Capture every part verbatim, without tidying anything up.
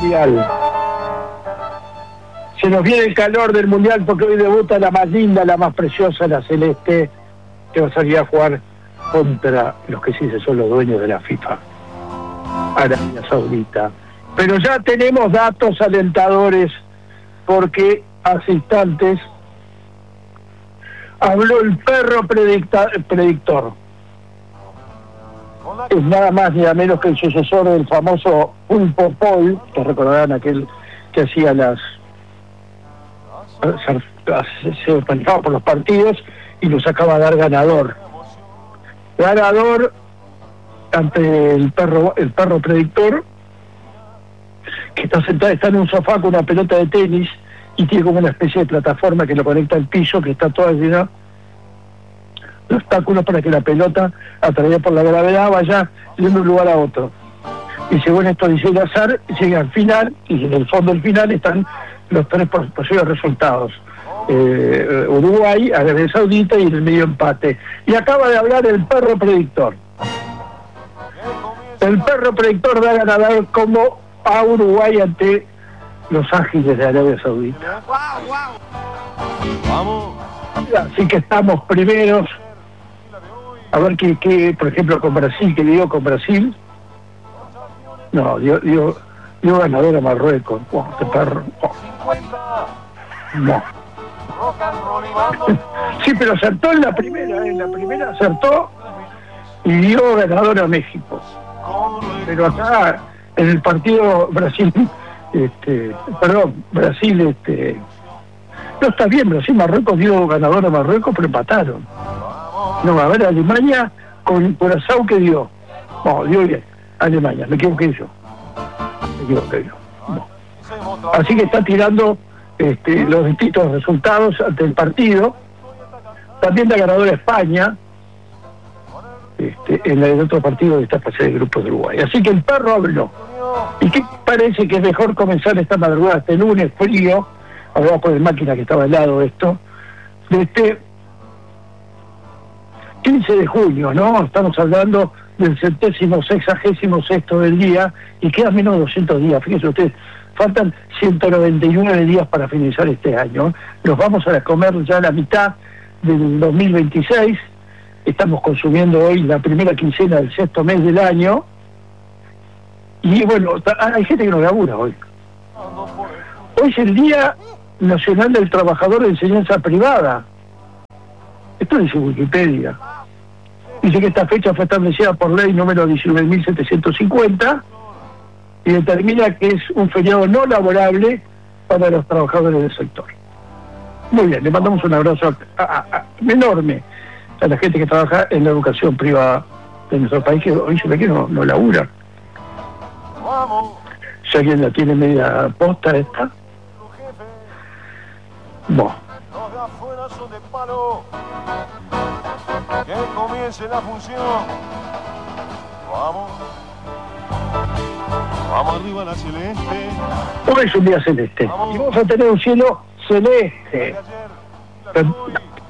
mundial. Se nos viene el calor del mundial porque hoy debuta la más linda, la más preciosa, la celeste, que va a salir a jugar contra los que sí son los dueños de la FIFA, Arabia Saudita. Pero ya tenemos datos alentadores porque hace instantes habló el perro predicta, predictor. Es nada más ni nada menos que el sucesor del famoso Pulpo Paul, que recordarán aquel que hacía las... se, se organizaba por los partidos y lo sacaba a dar ganador. Ganador ante el perro, el perro predictor, que está sentado, está en un sofá con una pelota de tenis y tiene como una especie de plataforma que lo conecta al piso, que está toda llena de obstáculos para que la pelota, atraída por la gravedad, vaya de un lugar a otro. Y según esto dice el azar, llega al final, y en el fondo del final están los tres posibles resultados. Eh, Uruguay, Arabia Saudita y en el medio empate. Y acaba de hablar el perro predictor. El perro predictor da ganador como a Uruguay ante los ágiles de Arabia Saudita. Así que estamos primeros. A ver qué, qué por ejemplo, con Brasil, que dio con Brasil. No, dio, dio, dio ganador a Marruecos. Oh, este perro. Oh. No. Sí, pero acertó en la primera, en la primera acertó y dio ganador a México. Pero acá, en el partido Brasil, este, perdón, Brasil, este, no está bien, Brasil, Marruecos dio ganador a Marruecos, pero empataron. No, a ver, Alemania con Curazao, ¿qué dio? No, dio bien, Alemania, me equivoqué yo. Me equivoqué yo. No. Así que está tirando este, los distintos resultados ante el partido. También da ganador a España, este, en el otro partido de esta fase de grupos de Uruguay. Así que el perro habló. ¿Y qué parece que es mejor comenzar esta madrugada, este lunes frío, hablaba por el máquina que estaba al lado de esto, de este quince de junio, ¿no? Estamos hablando del centésimo sexagésimo sexto del día y quedan menos de doscientos días. Fíjense ustedes, faltan ciento noventa y nueve días para finalizar este año. Nos vamos a comer ya la mitad del dos mil veintiséis. Estamos consumiendo hoy la primera quincena del sexto mes del año. Y bueno, hay gente que no labura hoy. Hoy es el Día Nacional del Trabajador de Enseñanza Privada. Esto dice Wikipedia. Dice que esta fecha fue establecida por ley número diecinueve mil setecientos cincuenta y determina que es un feriado no laborable para los trabajadores del sector. Muy bien, le mandamos un abrazo a, a, a, enorme a la gente que trabaja en la educación privada de nuestro país, que hoy se ve que no, no labura. Si alguien la tiene media posta esta. Bueno. Que comience la función. Vamos. Vamos arriba la celeste. Hoy es un día celeste. Vamos. Y vamos a tener un cielo celeste. Pero,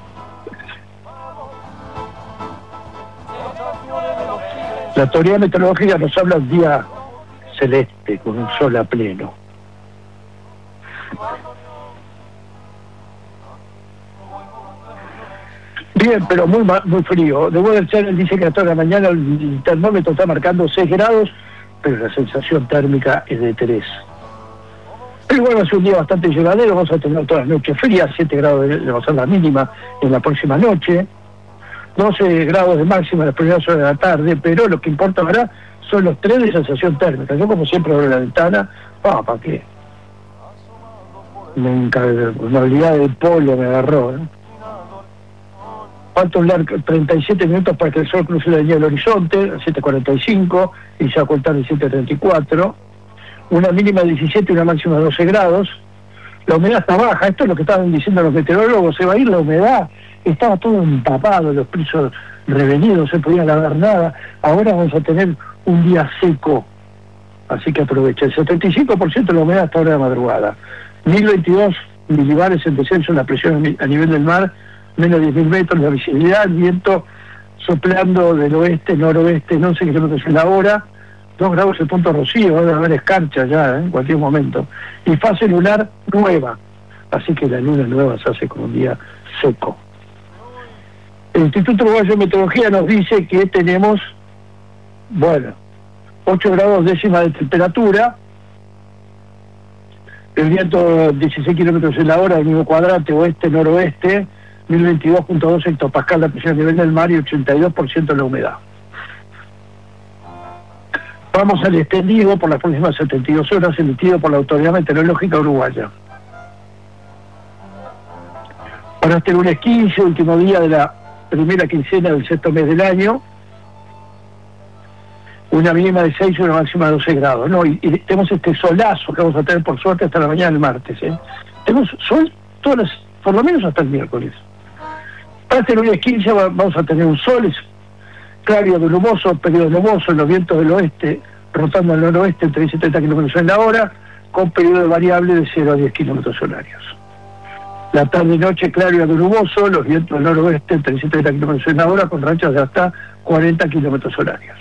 la teoría meteorológica nos habla de un día celeste, con un sol a pleno. Bien, pero muy muy frío. The Weather Channel dice que a toda la mañana el termómetro está marcando seis grados, pero la sensación térmica es de tres. Pero bueno, es un día bastante llevadero, vamos a tener todas las noches frías, siete grados de, va a ser la mínima en la próxima noche, doce grados de máxima en las primeras horas de la tarde, pero lo que importa ahora son los tres de sensación térmica. Yo como siempre abro la ventana, ah, ¿para qué? Nunca, una habilidad de polo me agarró, ¿no? Falta un largo, treinta y siete minutos para que el sol cruce la línea del horizonte, a siete cuarenta y cinco, y se va a ocultar de siete treinta y cuatro. Una mínima de diecisiete y una máxima de doce grados. La humedad está baja, esto es lo que estaban diciendo los meteorólogos, se va a ir la humedad. Estaba todo empapado, los pisos revenidos, no se podía lavar nada. Ahora vamos a tener un día seco, así que aprovecha. El setenta y cinco por ciento de la humedad hasta ahora de madrugada. mil veintidós milibares en descenso en la presión a nivel del mar, menos de diez mil metros, la visibilidad, el viento soplando del oeste, noroeste, no sé kilómetros en la hora, dos grados el punto Rocío, va a haber escarcha ya, ¿eh? En cualquier momento. Y fase lunar nueva, así que la luna nueva se hace con un día seco. El Instituto Uruguayo de Meteorología nos dice que tenemos, bueno, ocho grados décima de temperatura, el viento dieciséis kilómetros en la hora, el mismo cuadrante oeste-noroeste, mil veintidós punto dos hectopascal la presión a nivel del mar y ochenta y dos por ciento la humedad. Vamos al extendido por las próximas setenta y dos horas, emitido por la Autoridad Meteorológica Uruguaya. Para este lunes quince, último día de la primera quincena del sexto mes del año, una mínima de seis y una máxima de doce grados, ¿no? Y, y tenemos este solazo que vamos a tener por suerte hasta la mañana del martes, ¿eh? Tenemos sol todas las, por lo menos hasta el miércoles. Para este lunes quince va, vamos a tener un sol, es claro de nuboso, periodo nuboso, los vientos del oeste rotando al noroeste entre diez y treinta kilómetros en la hora, con periodo variable de cero a diez kilómetros horarios. La tarde y noche claro y nuboso, los vientos del noroeste entre diez y treinta kilómetros en la hora, con rachas de hasta cuarenta kilómetros horarios.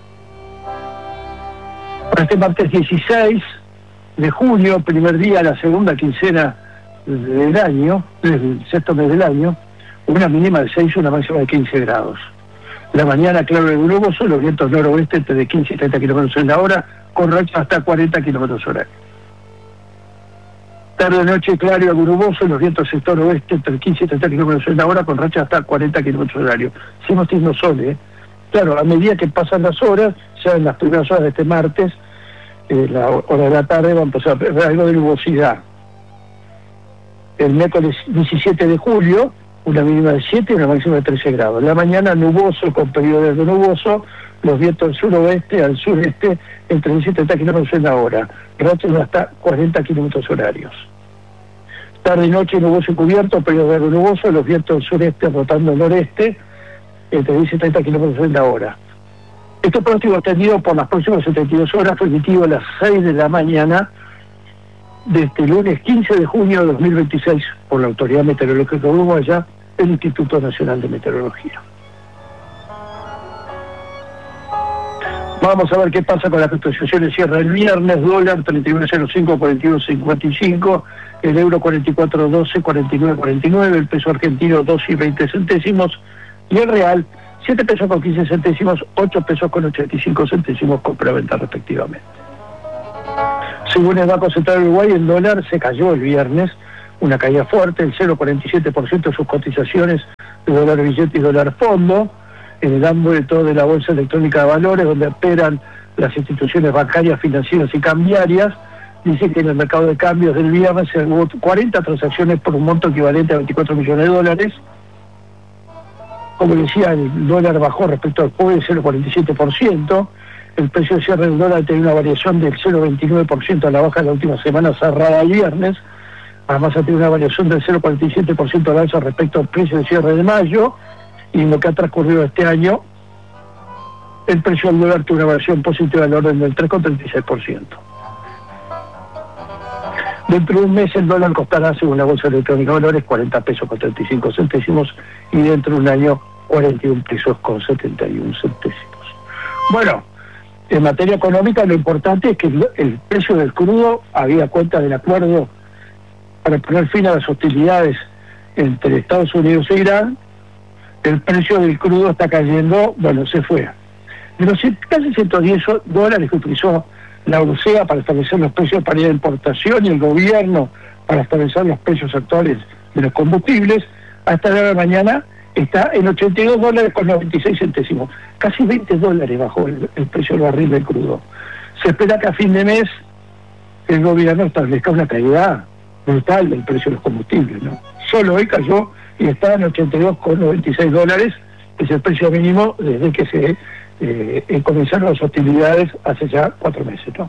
Para este martes dieciséis de junio, primer día de la segunda quincena del año, del sexto mes del año, una mínima de seis y una máxima de quince grados. La mañana claro y nuboso, los vientos noroeste entre quince y treinta kilómetros en la hora, con rachas hasta cuarenta kilómetros horarios. Tarde noche claro y nuboso, los vientos sector oeste entre quince y treinta kilómetros en la hora, con rachas hasta cuarenta kilómetros horarios. Seguimos teniendo sol, ¿eh? Claro, a medida que pasan las horas, ya en las primeras horas de este martes, eh, la hora de la tarde va a empezar a ver algo de nubosidad. El miércoles diecisiete de julio, una mínima de siete y una máxima de trece grados. La mañana nuboso con periodo de nuboso, los vientos del suroeste al sureste entre diez y treinta kilómetros en la hora, rachas de hasta cuarenta kilómetros horarios. Tarde y noche nuboso y cubierto, periodo de nuboso, los vientos del sureste rotando al noreste entre diez y treinta kilómetros en la hora. Este pronóstico extendido por las próximas setenta y dos horas fue emitido a las seis de la mañana de este lunes quince de junio de dos mil veintiséis por la Autoridad Meteorológica Uruguaya, el Instituto Nacional de Meteorología. Vamos a ver qué pasa con las cotizaciones de cierre el viernes. Dólar treinta y uno cero cinco, cuarenta y uno cincuenta y cinco, el euro cuarenta y cuatro doce, cuarenta y nueve cuarenta y nueve, el peso argentino dos y veinte centésimos y el real siete pesos con quince centésimos, ocho pesos con ochenta y cinco centésimos compra-venta respectivamente. Según el Banco Central de Uruguay, el dólar se cayó el viernes, una caída fuerte, el cero coma cuarenta y siete por ciento de sus cotizaciones de dólar billete y dólar fondo, en el ámbito de la Bolsa Electrónica de Valores, donde operan las instituciones bancarias, financieras y cambiarias. Dice que en el mercado de cambios del viernes se hubo cuarenta transacciones por un monto equivalente a veinticuatro millones de dólares. Como decía, el dólar bajó respecto al jueves cero coma cuarenta y siete por ciento. El precio de cierre del dólar tiene una variación del cero coma veintinueve por ciento a la baja de la última semana cerrada el viernes. Además ha tenido una variación del cero coma cuarenta y siete por ciento a la alza respecto al precio de cierre de mayo. Y en lo que ha transcurrido este año, el precio del dólar tiene una variación positiva del orden del tres coma treinta y seis por ciento. Dentro de un mes el dólar costará, según la Bolsa Electrónica de Valores, cuarenta pesos con treinta y cinco centésimos y dentro de un año cuarenta y un pesos con setenta y un centésimos. Bueno, en materia económica lo importante es que el, el precio del crudo, había cuenta del acuerdo para poner fin a las hostilidades entre Estados Unidos e Irán, el precio del crudo está cayendo, bueno, se fue. De los casi ciento diez dólares que utilizó la OCDE para establecer los precios de paridad de importación y el gobierno para establecer los precios actuales de los combustibles, hasta la hora de mañana está en ochenta y dos dólares con noventa y seis centésimos. Casi veinte dólares bajó el, el precio del barril del crudo. Se espera que a fin de mes el gobierno establezca una caída brutal del precio de los combustibles, ¿no? Solo hoy cayó y está en ochenta y dos con noventa y seis dólares, que es el precio mínimo desde que se eh, comenzaron las hostilidades hace ya cuatro meses, ¿no?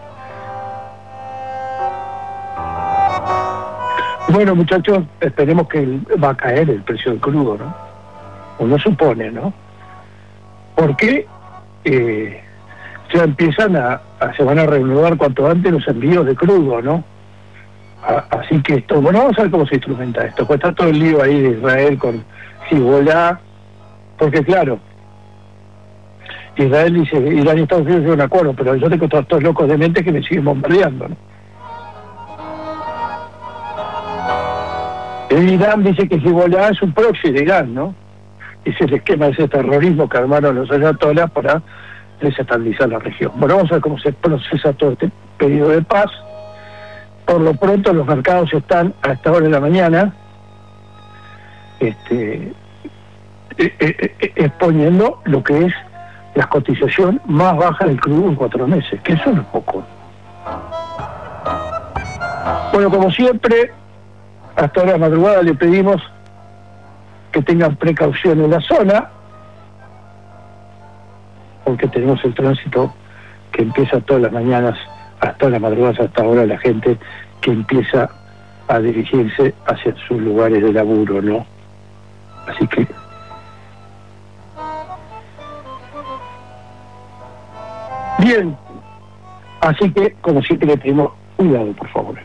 Bueno, muchachos, esperemos que va a caer el precio del crudo, ¿no? Uno supone, ¿no? Porque eh, ya empiezan a, a, se van a reanudar cuanto antes los envíos de crudo, ¿no? Así que esto, bueno, vamos a ver cómo se instrumenta esto, pues está todo el lío ahí de Israel con Hezbollah, porque claro, Israel dice, Irán y Estados Unidos llegan a un acuerdo, pero yo tengo todos estos locos de mente que me siguen bombardeando, ¿no? El Irán dice que Hezbollah es un proxy de Irán, ¿no? Es el esquema de ese terrorismo que armaron los ayatolás para desestabilizar la región. Bueno, vamos a ver cómo se procesa todo este periodo de paz. Por lo pronto los mercados están a esta hora de la mañana este, eh, eh, eh, exponiendo lo que es la cotización más baja del crudo en cuatro meses, que eso no es poco. Bueno, como siempre, hasta ahora de madrugada le pedimos que tengan precaución en la zona, porque tenemos el tránsito que empieza todas las mañanas, hasta las madrugadas, hasta ahora la gente que empieza a dirigirse hacia sus lugares de laburo, ¿no? Así que bien, así que como siempre le pedimos cuidado, por favor.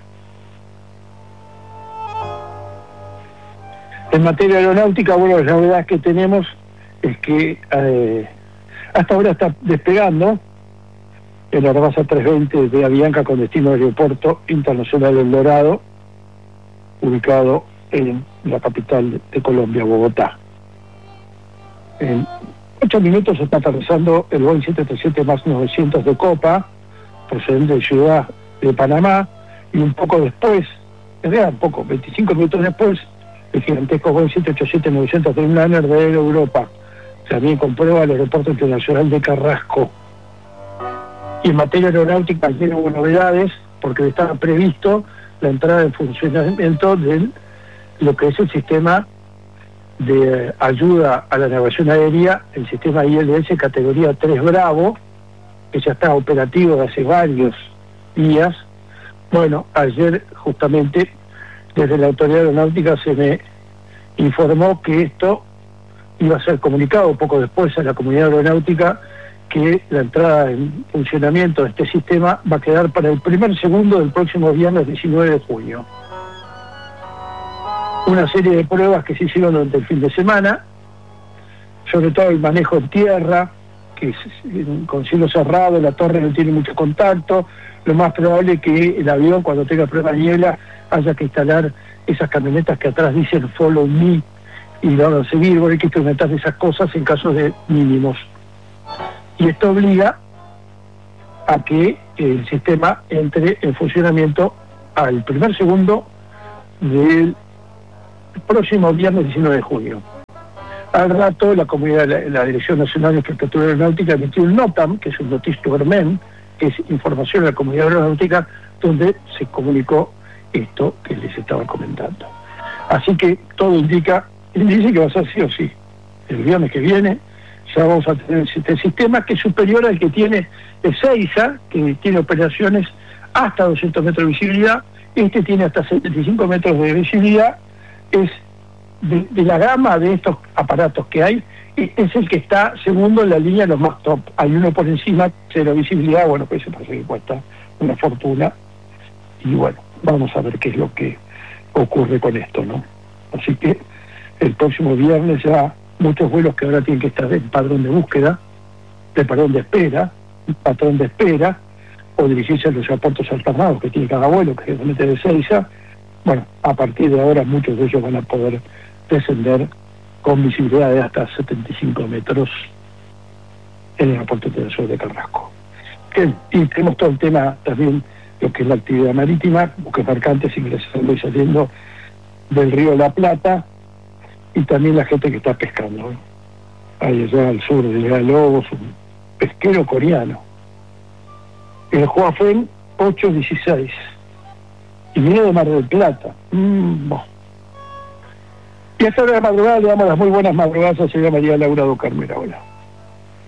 En materia aeronáutica, bueno, la novedad que tenemos es que eh, hasta ahora está despegando el Airbus A trescientos veinte de Avianca con destino al Aeropuerto Internacional El Dorado, ubicado en la capital de Colombia, Bogotá. En ocho minutos está aterrizando el Boeing siete treinta y siete MAX novecientos de Copa, procedente de Ciudad de Panamá, y un poco después, en realidad un poco, veinticinco minutos después, el gigantesco Boeing siete ochenta y siete novecientos Dreamliner de Air Europa, también con prueba al Aeropuerto Internacional de Carrasco. Y en materia aeronáutica tiene novedades, porque estaba previsto la entrada en funcionamiento de lo que es el sistema de ayuda a la navegación aérea, el sistema I L S categoría tres Bravo, que ya está operativo de hace varios días. Bueno, ayer justamente desde la Autoridad Aeronáutica se me informó que esto iba a ser comunicado poco después a la comunidad aeronáutica, que la entrada en funcionamiento de este sistema va a quedar para el primer segundo del próximo viernes diecinueve de junio. Una serie de pruebas que se hicieron durante el fin de semana, sobre todo el manejo en tierra, que es con cielo cerrado, la torre no tiene mucho contacto, lo más probable es que el avión, cuando tenga prueba de niebla, haya que instalar esas camionetas que atrás dicen follow me y lo van a seguir. Bueno, hay que implementar esas cosas en casos de mínimos. Y esto obliga a que el sistema entre en funcionamiento al primer segundo del próximo viernes diecinueve de junio. Al rato, la comunidad, la, la Dirección Nacional de Infraestructura Aeronáutica emitió un NOTAM, que es un Notice to Airmen, que es información a la comunidad aeronáutica, donde se comunicó esto que les estaba comentando. Así que todo indica, dice que va a ser sí o sí. El viernes que viene ya vamos a tener este sistema que es superior al que tiene Ezeiza, que tiene operaciones hasta doscientos metros de visibilidad. Este tiene hasta setenta y cinco metros de visibilidad. Es de, de la gama de estos aparatos que hay, es el que está segundo en la línea de los más top. Hay uno por encima, cero visibilidad, bueno, pues se parece que cuesta una fortuna. Y bueno, vamos a ver qué es lo que ocurre con esto, ¿no? Así que el próximo viernes ya muchos vuelos que ahora tienen que estar en padrón de búsqueda, de perdón de espera, patrón de espera, o dirigirse a los aeropuertos alternados que tiene cada vuelo, que generalmente de Ezeiza. Bueno, a partir de ahora muchos de ellos van a poder descender con visibilidad de hasta setenta y cinco metros en el aeropuerto internacional de Carrasco. Y tenemos todo el tema también, lo que es la actividad marítima, buques mercantes ingresando y saliendo del río La Plata, y también la gente que está pescando, ¿no? Ahí allá al sur de Villalobos, un pesquero coreano. El Huafen ocho dieciséis. Y viene de Mar del Plata. Mm, bueno. Y a esta hora de madrugada le damos las muy buenas madrugadas a la señora María Laura do Carmera. Hola.